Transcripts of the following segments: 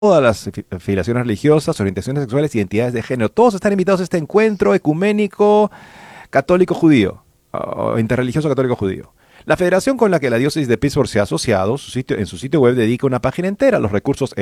todas las afiliaciones religiosas, orientaciones sexuales, identidades de género. Todos están invitados a este encuentro ecuménico católico-judío, o interreligioso católico-judío. La federación con la que la diócesis de Pittsburgh se ha asociado, en su sitio web dedica una página entera a los recursos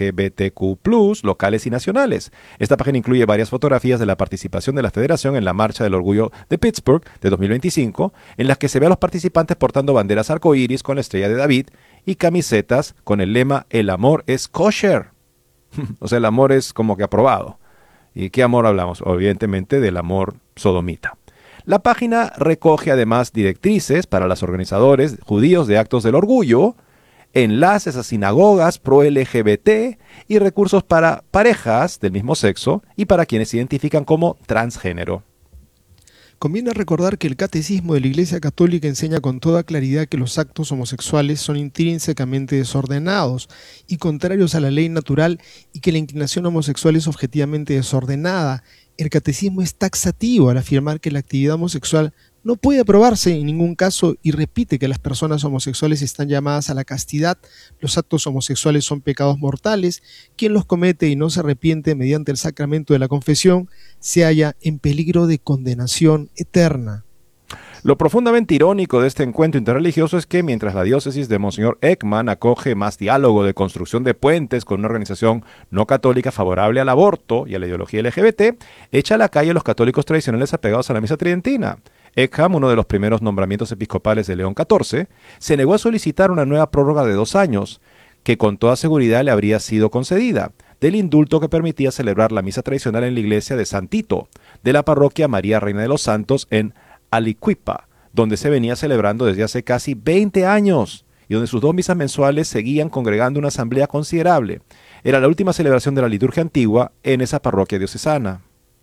LGBTQ+, locales y nacionales. Esta página incluye varias fotografías de la participación de la federación en la Marcha del Orgullo de Pittsburgh de 2025, en las que se ve a los participantes portando banderas arcoíris con la estrella de David y camisetas con el lema "El amor es kosher". O sea, el amor es como que aprobado. ¿Y qué amor hablamos? Evidentemente del amor sodomita. La página recoge además directrices para los organizadores judíos de actos del orgullo, enlaces a sinagogas pro-LGBT y recursos para parejas del mismo sexo y para quienes se identifican como transgénero. Conviene recordar que el Catecismo de la Iglesia Católica enseña con toda claridad que los actos homosexuales son intrínsecamente desordenados y contrarios a la ley natural y que la inclinación homosexual es objetivamente desordenada. El Catecismo es taxativo al afirmar que la actividad homosexual no puede aprobarse en ningún caso y repite que las personas homosexuales están llamadas a la castidad, los actos homosexuales son pecados mortales, quien los comete y no se arrepiente mediante el sacramento de la confesión se halla en peligro de condenación eterna. Lo profundamente irónico de este encuentro interreligioso es que mientras la diócesis de Monseñor Ekman acoge más diálogo de construcción de puentes con una organización no católica favorable al aborto y a la ideología LGBT, echa a la calle a los católicos tradicionales apegados a la misa tridentina. Ekham, uno de los primeros nombramientos episcopales de León XIV, se negó a solicitar una nueva prórroga de 2 años, que con toda seguridad le habría sido concedida, del indulto que permitía celebrar la misa tradicional en la iglesia de San Tito, de la parroquia María Reina de los Santos en Aliquippa, donde se venía celebrando desde hace casi 20 años y donde sus 2 misas mensuales seguían congregando una asamblea considerable. Era la última celebración de la liturgia antigua en esa parroquia diocesana.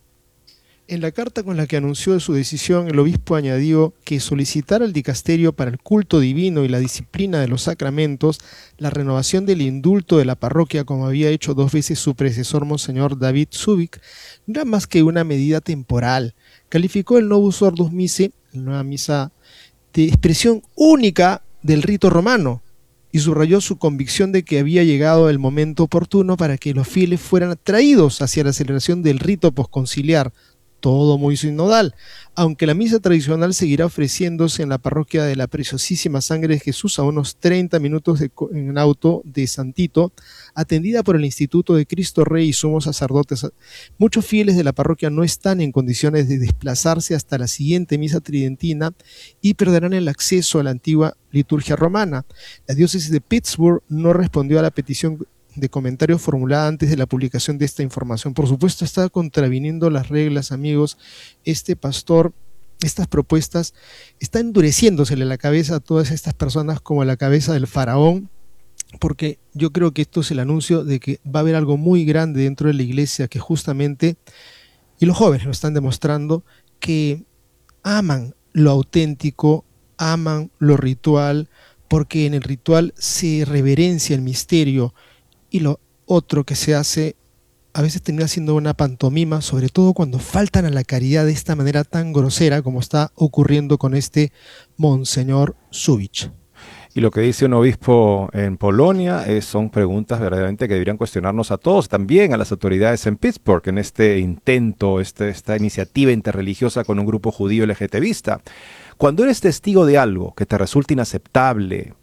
En la carta con la que anunció su decisión, el obispo añadió que solicitar al dicasterio para el culto divino y la disciplina de los sacramentos la renovación del indulto de la parroquia, como había hecho 2 veces su predecesor Monseñor David Zubik, no era más que una medida temporal. Calificó el Novus Ordo Missae, la nueva misa, de expresión única del rito romano, y subrayó su convicción de que había llegado el momento oportuno para que los fieles fueran atraídos hacia la celebración del rito posconciliar, todo muy sinodal, aunque la misa tradicional seguirá ofreciéndose en la parroquia de la Preciosísima Sangre de Jesús a unos 30 minutos en auto de San Tito, atendida por el Instituto de Cristo Rey y Sumos Sacerdotes. Muchos fieles de la parroquia no están en condiciones de desplazarse hasta la siguiente misa tridentina y perderán el acceso a la antigua liturgia romana. La diócesis de Pittsburgh no respondió a la petición de comentarios formulada antes de la publicación de esta información. Por supuesto, está contraviniendo las reglas, amigos. Este pastor, estas propuestas, está endureciéndosele la cabeza a todas estas personas como la cabeza del faraón, porque yo creo que esto es el anuncio de que va a haber algo muy grande dentro de la iglesia que justamente, y los jóvenes lo están demostrando, que aman lo auténtico, aman lo ritual, porque en el ritual se reverencia el misterio, y lo otro que se hace a veces termina siendo una pantomima, sobre todo cuando faltan a la caridad de esta manera tan grosera como está ocurriendo con este Monseñor Zubik. Y lo que dice un obispo en Polonia son preguntas verdaderamente que deberían cuestionarnos a todos, también a las autoridades en Pittsburgh, en este intento, esta iniciativa interreligiosa con un grupo judío LGTBista. Cuando eres testigo de algo que te resulta inaceptable,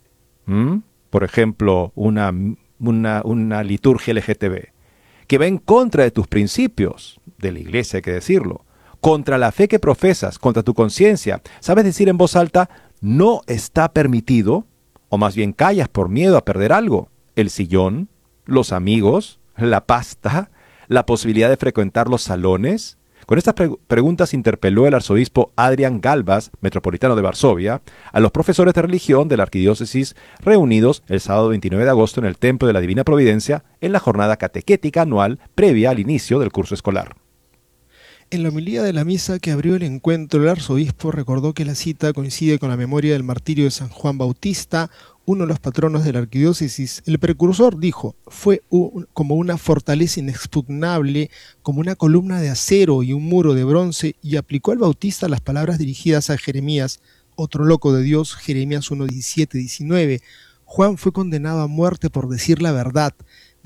por ejemplo, una liturgia LGTB, que va en contra de tus principios, de la iglesia hay que decirlo, contra la fe que profesas, contra tu conciencia, sabes decir en voz alta, no está permitido, o más bien callas por miedo a perder algo, el sillón, los amigos, la pasta, la posibilidad de frecuentar los salones. Con estas preguntas interpeló el arzobispo Adrian Galbas, metropolitano de Varsovia, a los profesores de religión de la arquidiócesis reunidos el sábado 29 de agosto en el Templo de la Divina Providencia en la jornada catequética anual previa al inicio del curso escolar. En la homilía de la misa que abrió el encuentro, el arzobispo recordó que la cita coincide con la memoria del martirio de San Juan Bautista, uno de los patronos de la arquidiócesis. El precursor dijo, fue como una fortaleza inexpugnable, como una columna de acero y un muro de bronce, y aplicó al Bautista las palabras dirigidas a Jeremías, otro loco de Dios, Jeremías 1:17-19. Juan fue condenado a muerte por decir la verdad. denunció